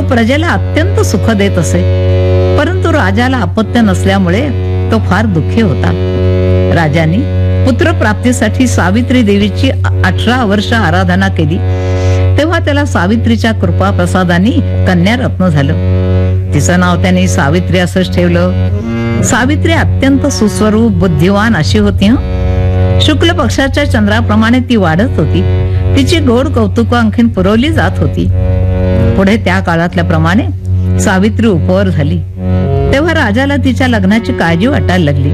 प्रजेला अत्यंत सुख देत असे, परंतु राजाला अपत्य नसल्यामुळे तो फार दुःखी होता. राजाने पुत्रप्राप्तीसाठी सावित्री देवीची 18 वर्ष आराधना केली. तेव्हा त्याला सावित्रीच्या कृपा प्रसादाने कन्यारत्न झालं. तिचं नाव त्यांनी सावित्री असंच ठेवलं. सावित्री अत्यंत सुस्वरूप बुद्धिवान अशी होती. शुक्ल पक्षाच्या चंद्राप्रमाणे ती वाढत होती. तिची गोड कौतुक आणखीन पुरवली जात होती. पुढे त्या काळातल्या प्रमाणे सावित्री उपवर झाली. तेव्हा राजाला तिच्या लग्नाची काळजी वाटायला लागली.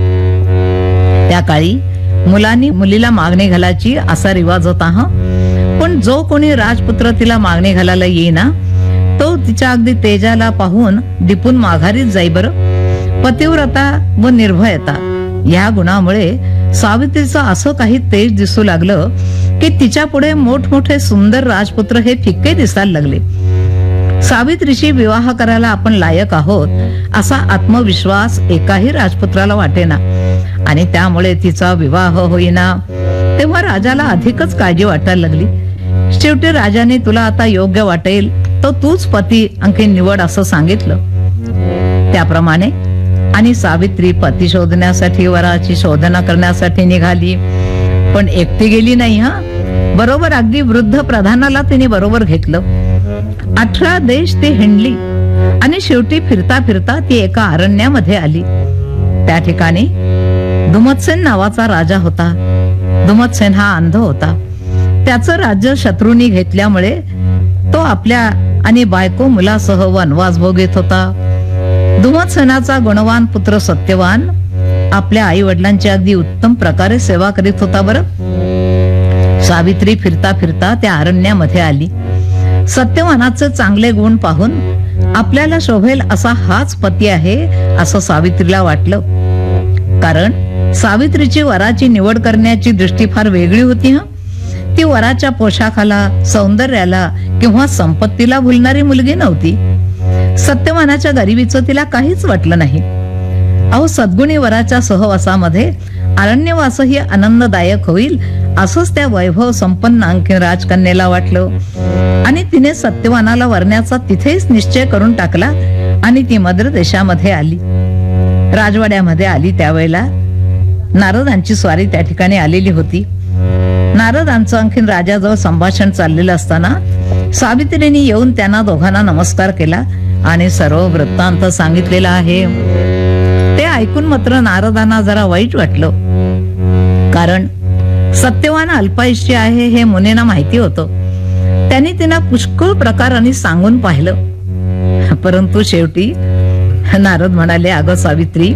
त्या काळी मुलांनी मुलीला मागणी घालायची असा रिवाज होता. पण जो कोणी राजपुत्र तिला मागणी घालायला येईना तो तिच्या अगदी तेजाला पाहून दिपून माघारीच जाई. बरं, पतिव्रता व निर्भयता या गुणामुळे सावित्रीचं असं काही तेज दिसू लागलं की तिच्या पुढे मोठमोठे सुंदर राजपुत्र हे फिक्के दिसायला लागले. सावित्रीशी विवाह करायला आपण लायक आहोत असा आत्मविश्वास एकाही राजपुत्राला वाटेना आणि त्यामुळे तिचा विवाह होईना. तेव्हा राजाला अधिकच काळजी वाटायला लागली. शेवटी राजाने तुला आता योग्य वाटेल तो तूच पती आणखी निवड असं सांगितलं. त्याप्रमाणे आणि सावित्री पती शोधण्यासाठी वराची शोधना करण्यासाठी निघाली. पण एकटी गेली नाही. बरोबर अगदी वृद्ध प्रधानाला तिने बरोबर घेतलं. 18 देश ती हिंडली आणि शेवटी फिरता फिरता ती एका अरण्यामध्ये आली. त्या ठिकाणी दुमत्सेन नावाचा राजा होता. दुमत्सेन हा अंध होता. त्याचं राज्य शत्रूंनी घेतल्यामुळे तो आपल्या आणि बायको मुलासह वनवास भोगीत होता. दुमत्सेनाचा गुणवान पुत्र सत्यवान आपल्या आई वडिलांची अगदी उत्तम प्रकारे सेवा करीत होता. बरं, सावित्री फिरता फिरता त्या अरण्यामध्ये आली. सत्यवानाचे चांगले गुण पाहून आपल्याला शोभेल असा हाच पती आहे असं सावित्रीला वाटलं. कारण सावित्रीची वराची निवड करण्याची दृष्टी फार वेगळी होती. ती वराच्या पोशाखाला, सौंदर्याला किंवा संपत्तीला भुलणारी मुलगी नव्हती. सत्यवानाच्या गरिबीचं तिला काहीच वाटलं नाही. अहो, सद्गुणी वराच्या सहवासामध्ये अरण्यवासही आनंददायक होईल असंच त्या वैभव संपन्न आणखी राजकन्येला वाटलं आणि तिने सत्यवानाला वरण्याचा तिथेच निश्चय करून टाकला आणि ती मद्र देशामध्ये आली. राजवाड्यामध्ये आली त्यावेळेला नारदांची स्वारी त्या ठिकाणी आलेली होती. नारदांचं आणखीन राजाजवळ संभाषण चाललेलं असताना सावित्रीने येऊन त्यांना दोघांना नमस्कार केला आणि सर्व वृत्तांत सांगितलेला आहे. ते ऐकून मात्र नारदांना जरा वाईट वाटलं. कारण सत्यवान अल्पायुष्य आहे हे मुनींना माहिती होतं. त्यांनी तिला पुष्कळ प्रकाराने सांगून पाहिलं. परंतु शेवटी नारद म्हणाले, अगं सावित्री,